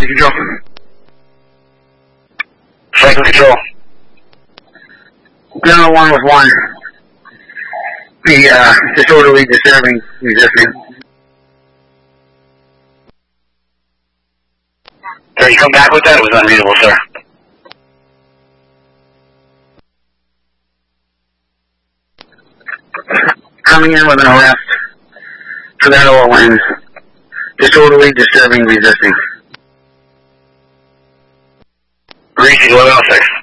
Safety control. Cycle control. General 1 with 1. The disorderly, disturbing, resisting. Sir, you come back with that? It was unreadable, sir. Coming in with an arrest for that OLN. Disorderly, disturbing, resisting. Reaching 1106.